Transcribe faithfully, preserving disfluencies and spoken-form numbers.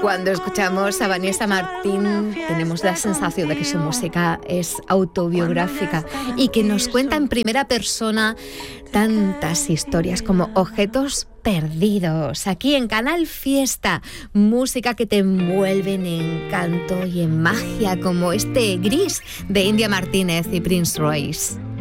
Cuando escuchamos a Vanessa Martín tenemos la sensación de que su música es autobiográfica y que nos cuenta en primera persona tantas historias como Objetos Perdidos. Aquí en Canal Fiesta, música que te envuelve en encanto y en magia como este Gris de India Martínez y Prince Royce.